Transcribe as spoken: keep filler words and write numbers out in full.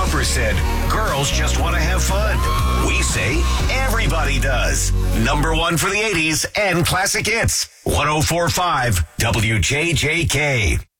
Harper said, girls just want to have fun. We say everybody does. Number one for the eighties and classic hits. one oh four point five W J J K.